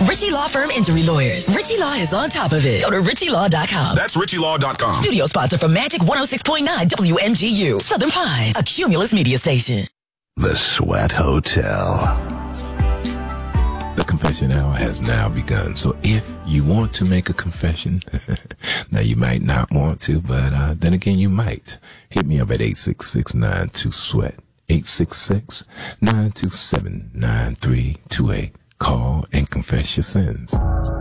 Ritchie Law Firm Injury Lawyers. Ritchie Law is on top of it. Go to ritchielaw.com. That's ritchielaw.com. Studio sponsor for Magic 106.9 WMGU. Southern Pines, a Cumulus media station. The Sweat Hotel. The confession hour has now begun. So if you want to make a confession, now you might not want to, but then again you might. Hit me up at 866-92-SWEAT. 866-927-9328. Call and confess your sins.